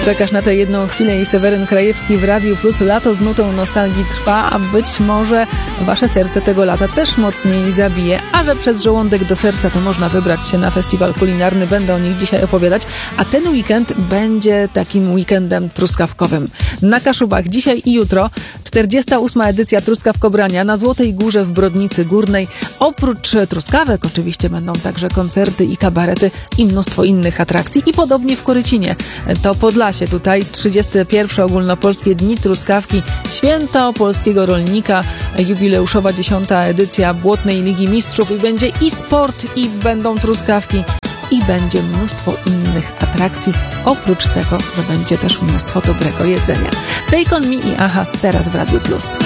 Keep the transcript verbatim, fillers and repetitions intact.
Czekasz na tę jedną chwilę i Seweryn Krajewski w Radiu Plus. Lato z nutą nostalgii trwa, a być może wasze serce tego lata też mocniej zabije. A że przez żołądek do serca to można wybrać się na festiwal kulinarny. Będę o nich dzisiaj opowiadać. A ten weekend będzie takim weekendem truskawkowym. Na Kaszubach dzisiaj i jutro czterdziesta ósma edycja Truskawkobrania na Złotej Górze w Brodnicy Górnej. Oprócz truskawek oczywiście będą także koncerty i kabarety i mnóstwo innych atrakcji. I podobnie w Korycinie. To Podlasie. Tutaj trzydzieste pierwsze ogólnopolskie Dni Truskawki. Święto polskiego rolnika. Jubileuszowa dziesiąta edycja Błotnej Ligi Mistrzów. I będzie i sport, i będą truskawki. I będzie mnóstwo innych atrakcji, oprócz tego, że będzie też mnóstwo dobrego jedzenia. Take on me i Aha, teraz w Radiu Plus.